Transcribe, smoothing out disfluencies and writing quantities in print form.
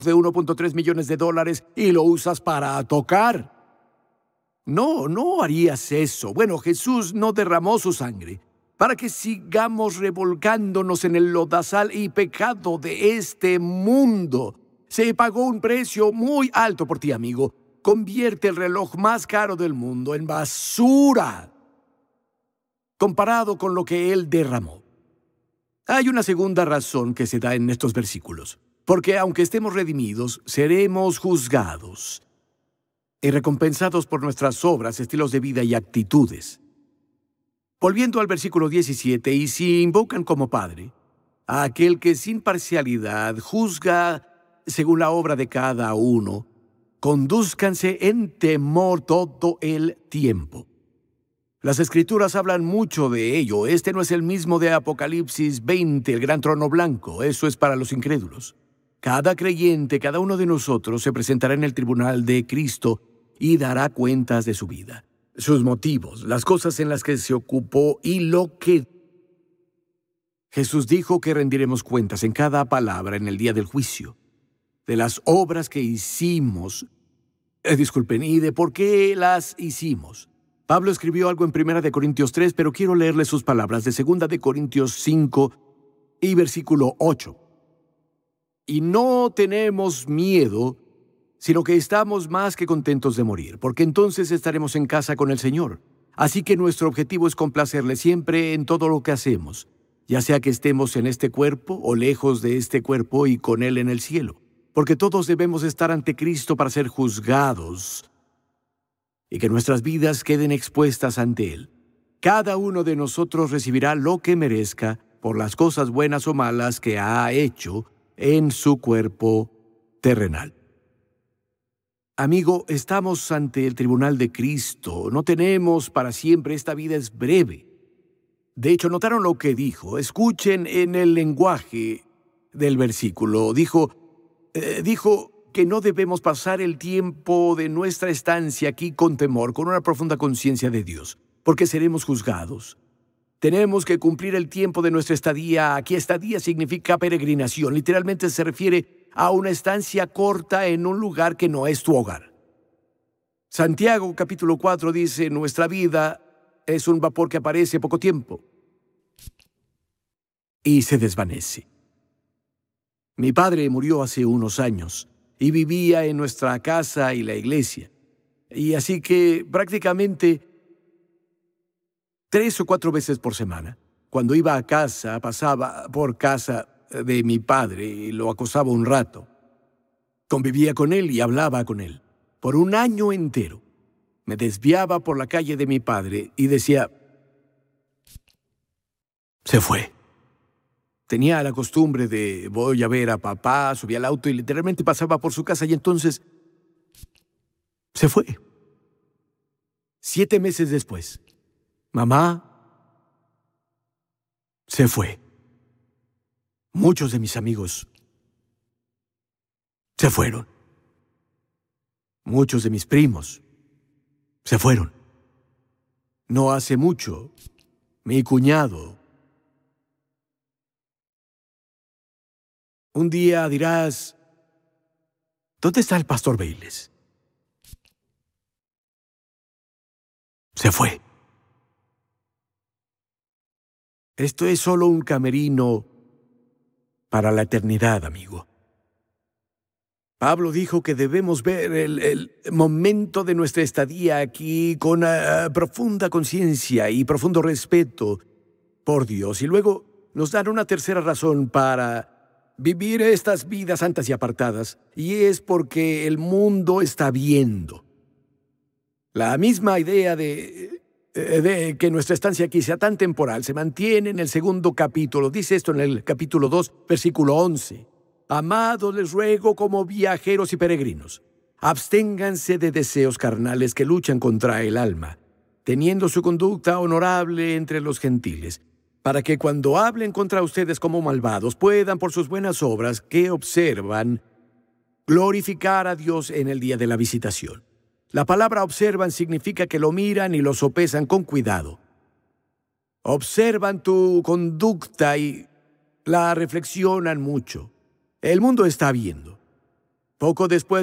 de 1.3 millones de dólares y lo usas para tocar. No harías eso. Bueno, Jesús no derramó su sangre para que sigamos revolcándonos en el lodazal y pecado de este mundo. Se pagó un precio muy alto por ti, amigo. Convierte el reloj más caro del mundo en basura comparado con lo que Él derramó. Hay una segunda razón que se da en estos versículos. Porque aunque estemos redimidos, seremos juzgados y recompensados por nuestras obras, estilos de vida y actitudes. Volviendo al versículo 17, y si invocan como Padre a aquel que sin parcialidad juzga según la obra de cada uno, condúzcanse en temor todo el tiempo. Las Escrituras hablan mucho de ello. Este no es el mismo de Apocalipsis 20, el gran trono blanco. Eso es para los incrédulos. Cada creyente, cada uno de nosotros, se presentará en el tribunal de Cristo y dará cuentas de su vida, sus motivos, las cosas en las que se ocupó y lo que... Jesús dijo que rendiremos cuentas en cada palabra en el día del juicio, de las obras que hicimos, y de por qué las hicimos. Pablo escribió algo en 1 Corintios 3, pero quiero leerle sus palabras de 2 Corintios 5 y versículo 8. Y no tenemos miedo, sino que estamos más que contentos de morir, porque entonces estaremos en casa con el Señor. Así que nuestro objetivo es complacerle siempre en todo lo que hacemos, ya sea que estemos en este cuerpo o lejos de este cuerpo y con Él en el cielo, porque todos debemos estar ante Cristo para ser juzgados y que nuestras vidas queden expuestas ante Él. Cada uno de nosotros recibirá lo que merezca por las cosas buenas o malas que ha hecho en su cuerpo terrenal. Amigo, estamos ante el tribunal de Cristo. No tenemos para siempre, esta vida es breve. De hecho, ¿notaron lo que dijo? Escuchen en el lenguaje del versículo. Dijo que no debemos pasar el tiempo de nuestra estancia aquí con temor, con una profunda conciencia de Dios, porque seremos juzgados. Tenemos que cumplir el tiempo de nuestra estadía. Aquí estadía significa peregrinación. Literalmente se refiere a una estancia corta en un lugar que no es tu hogar. Santiago capítulo 4 dice, nuestra vida es un vapor que aparece poco tiempo y se desvanece. Mi padre murió hace unos años y vivía en nuestra casa y la iglesia. Y así que prácticamente 3 o 4 veces por semana, cuando iba a casa, pasaba por casa de mi padre y lo acosaba un rato. Convivía con él y hablaba con él. Por un año entero, me desviaba por la calle de mi padre y decía, se fue. Tenía la costumbre de, voy a ver a papá, subía al auto y literalmente pasaba por su casa y entonces se fue. 7 meses después, mamá se fue. Muchos de mis amigos se fueron. Muchos de mis primos se fueron. No hace mucho, mi cuñado. Un día dirás, ¿dónde está el pastor Bayless? Se fue. Esto es solo un camerino para la eternidad, amigo. Pablo dijo que debemos ver el momento de nuestra estadía aquí con profunda conciencia y profundo respeto por Dios. Y luego nos dan una tercera razón para vivir estas vidas santas y apartadas, y es porque el mundo está viendo. La misma idea de que nuestra estancia aquí sea tan temporal se mantiene en el 2 capítulo. Dice esto en el capítulo 2, versículo 11. Amados, les ruego como viajeros y peregrinos, absténganse de deseos carnales que luchan contra el alma, teniendo su conducta honorable entre los gentiles, para que cuando hablen contra ustedes como malvados puedan, por sus buenas obras que observan, glorificar a Dios en el día de la visitación. La palabra observan significa que lo miran y lo sopesan con cuidado. Observan tu conducta y la reflexionan mucho. El mundo está viendo. Poco después